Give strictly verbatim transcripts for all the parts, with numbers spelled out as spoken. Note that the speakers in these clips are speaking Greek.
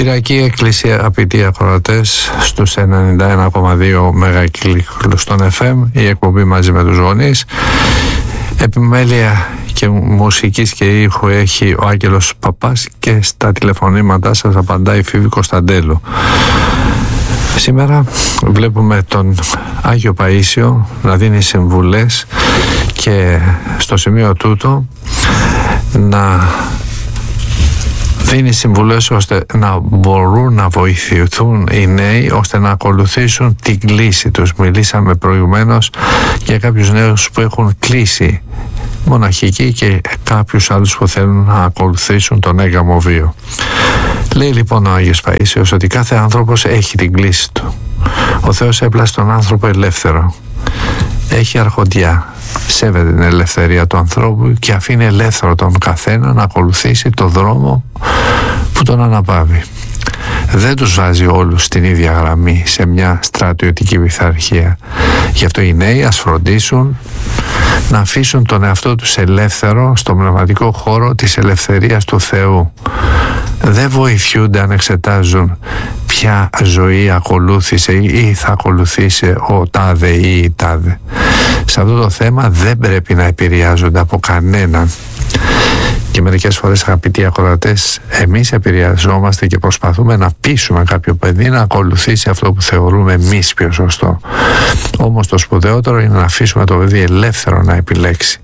Κυριακή Εκκλησία, αγαπητοί ακροατές, στους ενενήντα ένα κόμμα δύο μεγακύκλους των εφ εμ, η εκπομπή μαζί με τους γονείς. Επιμέλεια και μουσικής και ήχου έχει ο Άγγελος Παπάς και στα τηλεφωνήματά σας απαντάει η Φίβη Κωνσταντέλου. Σήμερα βλέπουμε τον Άγιο Παΐσιο να δίνει συμβουλές και στο σημείο τούτο να δίνει συμβουλές ώστε να μπορούν να βοηθηθούν οι νέοι ώστε να ακολουθήσουν την κλίση τους. Μιλήσαμε προηγουμένως για κάποιους νέους που έχουν κλείσει μοναχική και κάποιους άλλους που θέλουν να ακολουθήσουν τον έγαμο βίο. Λέει λοιπόν ο Άγιος Παΐσιος ότι κάθε άνθρωπος έχει την κλίση του. Ο Θεός έπλασε τον άνθρωπο ελεύθερο. Έχει αρχοντιά. Σέβεται την ελευθερία του ανθρώπου και αφήνει ελεύθερο τον καθένα να ακολουθήσει το δρόμο που τον αναπαύει. Δεν τους βάζει όλους στην ίδια γραμμή σε μια στρατιωτική πειθαρχία. Γι' αυτό οι νέοι ας φροντίσουν να αφήσουν τον εαυτό τους ελεύθερο στο πνευματικό χώρο της ελευθερίας του Θεού. Δεν βοηθιούνται αν εξετάζουν ποια ζωή ακολούθησε ή θα ακολουθήσει ο τάδε ή η τάδε. Σε αυτό το θέμα δεν πρέπει να επηρεάζονται από κανέναν. Και μερικές φορές, αγαπητοί ακροατές, εμείς επηρεαζόμαστε και προσπαθούμε να πείσουμε κάποιο παιδί να ακολουθήσει αυτό που θεωρούμε εμείς πιο σωστό. Όμως το σπουδαιότερο είναι να αφήσουμε το παιδί ελεύθερο να επιλέξει.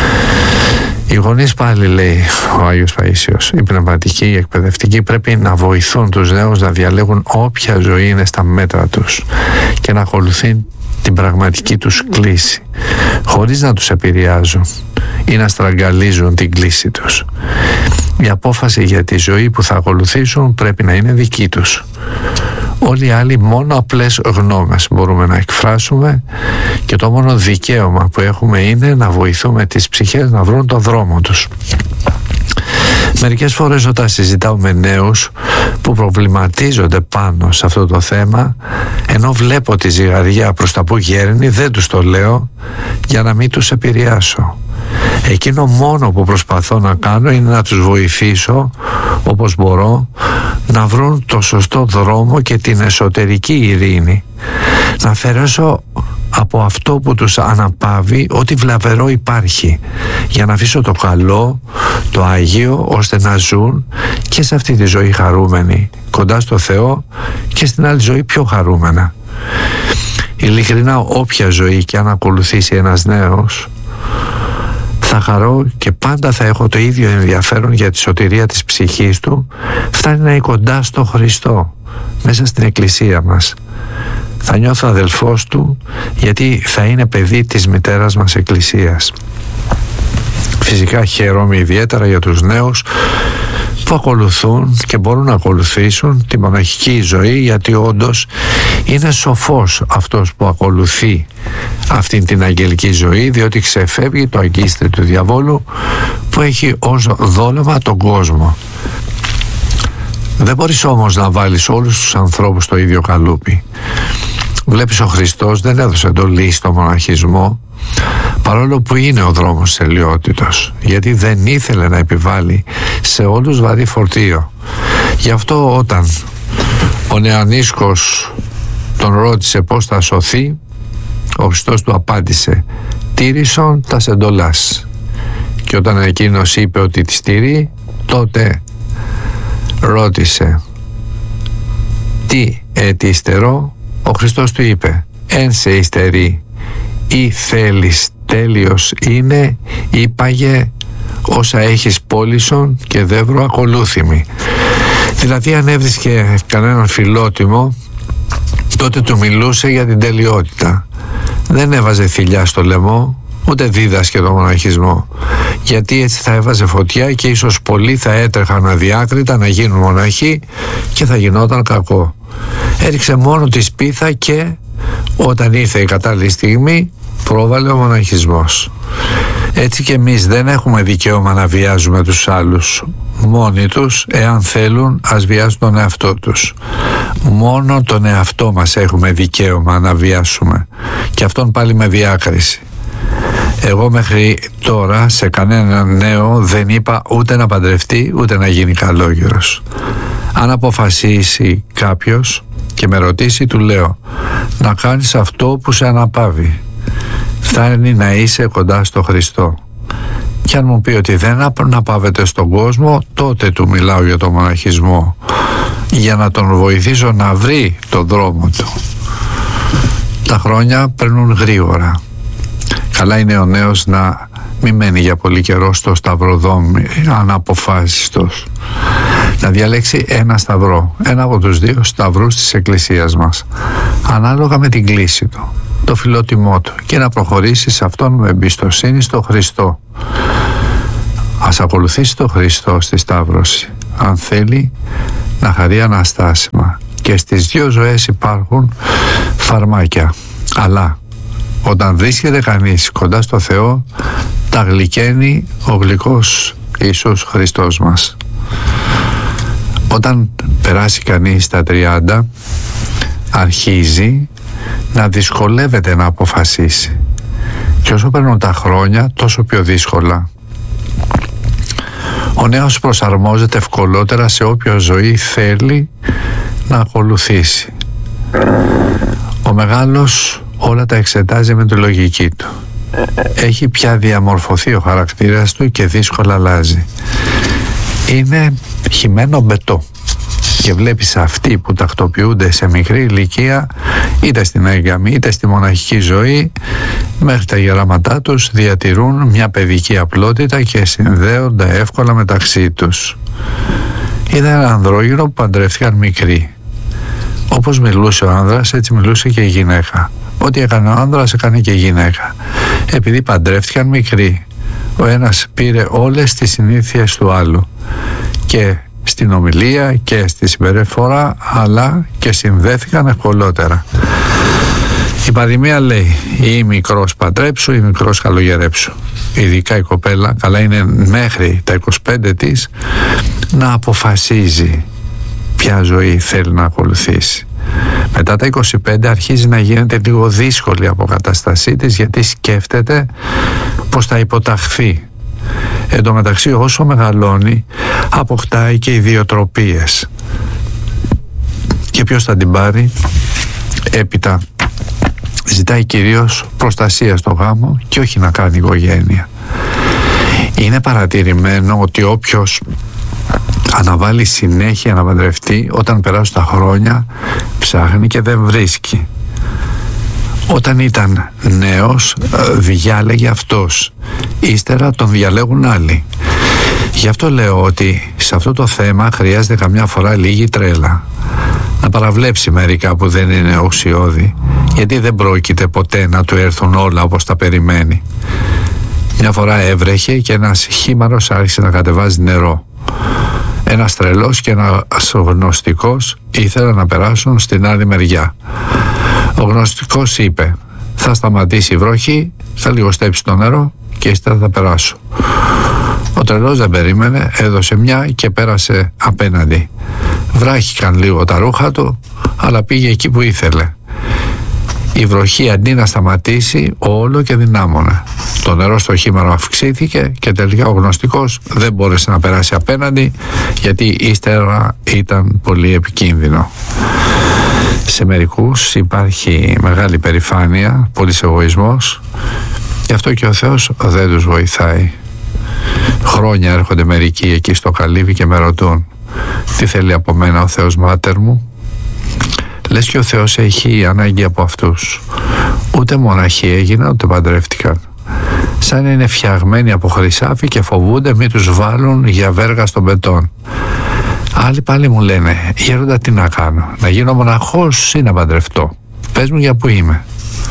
Οι γονείς πάλι, λέει ο Άγιος Παΐσιος, οι πνευματικοί, οι εκπαιδευτικοί πρέπει να βοηθούν τους νέους να διαλέγουν όποια ζωή είναι στα μέτρα τους και να ακολουθούν την πραγματική τους κλίση, χωρίς να τους επηρεάζουν ή να στραγγαλίζουν την κλίση τους. Η απόφαση για τη ζωή που θα ακολουθήσουν πρέπει να είναι δική τους. Όλοι οι άλλοι μόνο απλές γνώμες μπορούμε να εκφράσουμε και το μόνο δικαίωμα που έχουμε είναι να βοηθούμε τις ψυχές να βρουν τον δρόμο τους. Μερικές φορές όταν συζητάω με νέους που προβληματίζονται πάνω σε αυτό το θέμα, ενώ βλέπω τη ζυγαριά προς τα που γέρνει, δεν τους το λέω για να μην τους επηρεάσω. Εκείνο μόνο που προσπαθώ να κάνω είναι να τους βοηθήσω όπως μπορώ να βρουν το σωστό δρόμο και την εσωτερική ειρήνη, να αφαιρέσω από αυτό που τους αναπαύει ό,τι βλαβερό υπάρχει, για να αφήσω το καλό, το Άγιο, ώστε να ζουν και σε αυτή τη ζωή χαρούμενοι κοντά στο Θεό και στην άλλη ζωή πιο χαρούμενα. Ειλικρινά, όποια ζωή και αν ακολουθήσει ένας νέος, θα χαρώ και πάντα θα έχω το ίδιο ενδιαφέρον για τη σωτηρία της ψυχής του. Φτάνει να είναι κοντά στο Χριστό μέσα στην εκκλησία μας. Θα νιώθω αδελφός του γιατί θα είναι παιδί της μητέρας μας εκκλησίας. Φυσικά χαίρομαι ιδιαίτερα για τους νέους που ακολουθούν και μπορούν να ακολουθήσουν τη μοναχική ζωή, γιατί όντως είναι σοφός αυτός που ακολουθεί αυτήν την αγγελική ζωή, διότι ξεφεύγει το αγκίστρι του διαβόλου που έχει ως δόλωμα τον κόσμο. Δεν μπορείς όμως να βάλεις όλους τους ανθρώπους στο ίδιο καλούπι. Βλέπεις, ο Χριστός δεν έδωσε εντολή στο μοναχισμό, παρόλο που είναι ο δρόμος της ελαιότητος, γιατί δεν ήθελε να επιβάλλει σε όλους βαρύ φορτίο. Γι' αυτό όταν ο νεανίσκος τον ρώτησε πώς θα σωθεί, ο Χριστός του απάντησε «Τήρησον τας εντολάς». Και όταν εκείνος είπε ότι τη στηρεί, τότε ρώτησε «Τι έτι υστερώ?» Ο Χριστός του είπε «Εν σε υστερεί, ή θέλεις τέλειος είναι, ή πάγε όσα έχεις πόλησον και δεύρο ακολούθημη». Δηλαδή, αν έβρισκε κανέναν φιλότιμο, τότε του μιλούσε για την τελειότητα. Δεν έβαζε θηλιά στο λαιμό, ούτε δίδασκε το μοναχισμό, γιατί έτσι θα έβαζε φωτιά και ίσως πολλοί θα έτρεχαν αδιάκριτα να γίνουν μοναχοί και θα γινόταν κακό. Έριξε μόνο τη σπίθα και όταν ήρθε η κατάλληλη στιγμή πρόβαλε ο μοναχισμός. Έτσι και εμείς δεν έχουμε δικαίωμα να βιάζουμε τους άλλους. Μόνοι τους, εάν θέλουν, ας βιάζουν τον εαυτό τους. Μόνο τον εαυτό μας έχουμε δικαίωμα να βιάσουμε, και αυτόν πάλι με διάκριση. Εγώ μέχρι τώρα σε κανένα νέο δεν είπα ούτε να παντρευτεί ούτε να γίνει καλόγερος. Αν αποφασίσει κάποιος και με ρωτήσει, του λέω να κάνεις αυτό που σε αναπαύει. Φτάνει να είσαι κοντά στο Χριστό. Και αν μου πει ότι δεν αναπαύεται στον κόσμο, τότε του μιλάω για τον μοναχισμό, για να τον βοηθήσω να βρει τον δρόμο του. Τα χρόνια περνούν γρήγορα. Καλά είναι ο νέος να μην μένει για πολύ καιρό στο σταυροδρόμι αναποφάσιστος. Να διαλέξει ένα σταυρό, ένα από τους δύο σταυρούς της Εκκλησίας μας, ανάλογα με την κλίση του, το φιλότιμό του, και να προχωρήσει σε αυτόν με εμπιστοσύνη στο Χριστό. Ας ακολουθήσει το Χριστό στη σταύρωση, αν θέλει να χαρεί αναστάσιμα. Και στις δύο ζωές υπάρχουν φαρμάκια, αλλά όταν βρίσκεται κανείς κοντά στο Θεό, τα γλυκαίνει ο γλυκός Ιησούς Χριστός μας. Όταν περάσει κανείς τα τριάντα, αρχίζει να δυσκολεύεται να αποφασίσει, και όσο περνούν τα χρόνια τόσο πιο δύσκολα. Ο νέος προσαρμόζεται ευκολότερα σε όποια ζωή θέλει να ακολουθήσει. Ο μεγάλος όλα τα εξετάζει με τη λογική του. Έχει πια διαμορφωθεί ο χαρακτήρας του και δύσκολα αλλάζει. Είναι χυμένο μπετό. Και βλέπεις αυτοί που τακτοποιούνται σε μικρή ηλικία, είτε στην έγκαμη είτε στη μοναχική ζωή, μέχρι τα γεράματά τους διατηρούν μια παιδική απλότητα και συνδέονται εύκολα μεταξύ τους. Είδα ένα ανδρόγυνο που παντρεύτηκαν μικροί. Όπως μιλούσε ο άνδρας, έτσι μιλούσε και η γυναίκα. Ό,τι έκανε ο άνδρας έκανε και η γυναίκα. Επειδή παντρεύτηκαν μικροί, ο ένας πήρε όλες τις συνήθειες του άλλου, και στην ομιλία και στη συμπεριφορά, αλλά και συνδέθηκαν ευκολότερα. Η παροιμία λέει, ή μικρός παντρέψου ή μικρός καλογερέψου. Ειδικά η κοπέλα, καλά είναι μέχρι τα είκοσι πέντε της να αποφασίζει ποια ζωή θέλει να ακολουθήσει. Μετά τα είκοσι πέντε αρχίζει να γίνεται λίγο δύσκολη η αποκατάστασή της, γιατί σκέφτεται πως θα υποταχθεί. Εν τω μεταξύ, όσο μεγαλώνει, αποκτάει και ιδιοτροπίες. Και ποιος θα την πάρει? Έπειτα ζητάει κυρίως προστασία στο γάμο και όχι να κάνει οικογένεια. Είναι παρατηρημένο ότι όποιος αναβάλει συνέχεια να παντρευτεί, όταν περάσουν τα χρόνια ψάχνει και δεν βρίσκει. Όταν ήταν νέος διάλεγε αυτός, ύστερα τον διαλέγουν άλλοι. Γι' αυτό λέω ότι σε αυτό το θέμα χρειάζεται καμιά φορά λίγη τρέλα, να παραβλέψει μερικά που δεν είναι ουσιώδη, γιατί δεν πρόκειται ποτέ να του έρθουν όλα όπως τα περιμένει. Μια φορά έβρεχε και ένας χήμαρος άρχισε να κατεβάζει νερό. Ένας τρελός και ένας γνωστικός ήθελαν να περάσουν στην άλλη μεριά. Ο γνωστικός είπε, θα σταματήσει η βροχή, θα λιγοστέψει το νερό και ύστερα θα περάσω. Ο τρελός δεν περίμενε, έδωσε μια και πέρασε απέναντι. Βράχηκαν λίγο τα ρούχα του, αλλά πήγε εκεί που ήθελε. Η βροχή αντί να σταματήσει, όλο και δυνάμωνε. Το νερό στο χήμαρο αυξήθηκε και τελικά ο γνωστικός δεν μπόρεσε να περάσει απέναντι, γιατί ύστερα ήταν πολύ επικίνδυνο. Σε μερικούς υπάρχει μεγάλη περηφάνεια, πολύς εγωισμός, γι' αυτό και ο Θεός δεν τους βοηθάει. Χρόνια έρχονται μερικοί εκεί στο καλύβι και με ρωτούν, τι θέλει από μένα ο Θεός, μάτερ μου? Λες και ο Θεός έχει ανάγκη από αυτούς. Ούτε μοναχοί έγιναν, ούτε παντρεύτηκαν. Σαν είναι φτιαγμένοι από χρυσάφι και φοβούνται μη τους βάλουν για βέργα στον μπετόν. Άλλοι πάλι μου λένε, γέροντα, τι να κάνω, να γίνω μοναχός ή να παντρευτώ? Πες μου για που είμαι.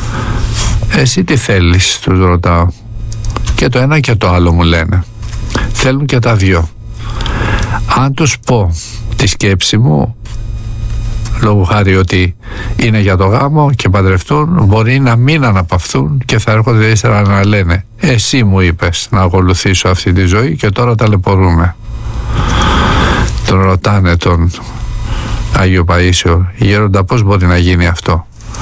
Εσύ τι θέλεις, τους ρωτάω. Και το ένα και το άλλο μου λένε. Θέλουν και τα δυο. Αν τους πω τη σκέψη μου, λόγω χάρη ότι είναι για το γάμο και παντρευτούν, μπορεί να μην αναπαυθούν και θα έρχονται ύστερα να λένε, εσύ μου είπες να ακολουθήσω αυτή τη ζωή και τώρα ταλαιπωρούμε. Τον ρωτάνε τον Άγιο Παΐσιο, γέροντα, πώς μπορεί να γίνει αυτό?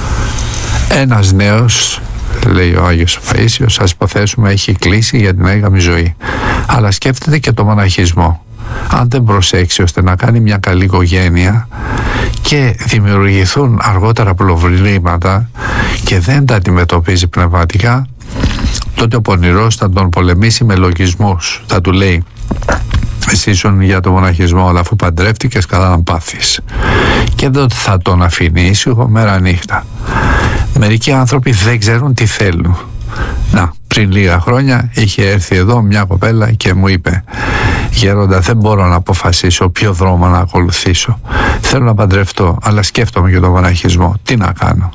Ένας νέος, λέει ο Άγιος Παΐσιος, σας υποθέσουμε έχει κλείσει για την έγαμη ζωή, αλλά σκέφτεται και το μοναχισμό. αν δεν προσέξει ώστε να κάνει μια καλή οικογένεια και δημιουργηθούν αργότερα προβλήματα και δεν τα αντιμετωπίζει πνευματικά, τότε ο πονηρός θα τον πολεμήσει με λογισμούς. Θα του λέει: εσύ ήσουν για το μοναχισμό, αλλά αφού παντρεύτηκες καλά να πάθεις. Και δεν θα τον αφήνει ήσυχο μέρα νύχτα. Μερικοί άνθρωποι δεν ξέρουν τι θέλουν. Να, πριν λίγα χρόνια είχε έρθει εδώ μια κοπέλα και μου είπε: γέροντα, δεν μπορώ να αποφασίσω ποιο δρόμο να ακολουθήσω. Θέλω να παντρευτώ, αλλά σκέφτομαι για τον μοναχισμό. Τι να κάνω?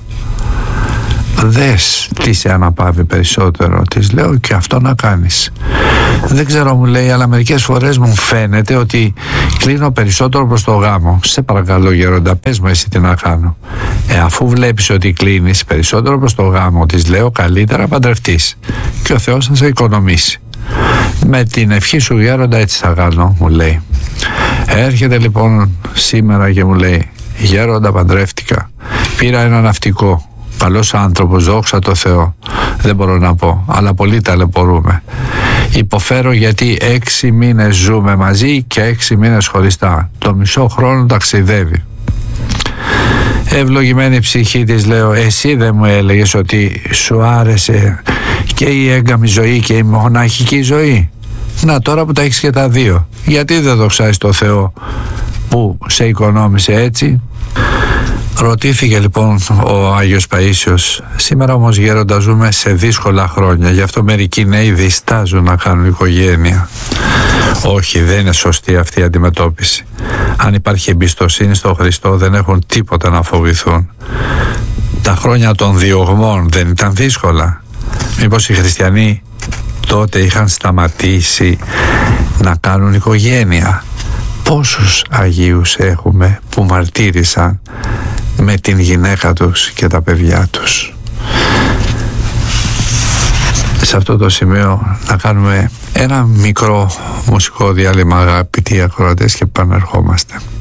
Δες τι σε αναπαύει περισσότερο. Της λέω: και αυτό να κάνεις. Δεν ξέρω, μου λέει, αλλά μερικές φορές μου φαίνεται ότι κλείνω περισσότερο προς το γάμο. Σε παρακαλώ γέροντα, πες μου εσύ τι να κάνω. Ε, αφού βλέπεις ότι κλείνεις περισσότερο προς το γάμο, της λέω, καλύτερα παντρευτείς και ο Θεός θα σε οικονομήσει. Με την ευχή σου γέροντα έτσι θα κάνω, μου λέει. Έρχεται λοιπόν σήμερα και μου λέει: γέροντα, παντρεύτηκα, πήρα ένα ναυτικό, καλός άνθρωπος, δόξα τω Θεώ, δεν μπορώ να πω, αλλά πολύ ταλαιπωρούμε. Υποφέρω γιατί έξι μήνες ζούμε μαζί και έξι μήνες χωριστά. Το μισό χρόνο ταξιδεύει. Ευλογημένη ψυχή της λέω: εσύ δεν μου έλεγες ότι σου άρεσε και η έγκαμη ζωή και η μοναχική ζωή? Να, τώρα που τα έχεις και τα δύο, γιατί δεν δοξάζεις το Θεό που σε οικονόμησε έτσι? Ρωτήθηκε λοιπόν ο Άγιος Παΐσιος. Σήμερα όμως γέροντα ζούμε σε δύσκολα χρόνια, γι' αυτό μερικοί νέοι διστάζουν να κάνουν οικογένεια. Όχι, δεν είναι σωστή αυτή η αντιμετώπιση. Αν υπάρχει εμπιστοσύνη στο Χριστό δεν έχουν τίποτα να φοβηθούν. Τα χρόνια των διωγμών δεν ήταν δύσκολα? Μήπως οι χριστιανοί τότε είχαν σταματήσει να κάνουν οικογένεια? Πόσους Αγίους έχουμε που μαρτύρησαν με την γυναίκα τους και τα παιδιά τους. Σε αυτό το σημείο να κάνουμε ένα μικρό μουσικό διάλειμμα, αγαπητοί ακροατές, και επανερχόμαστε.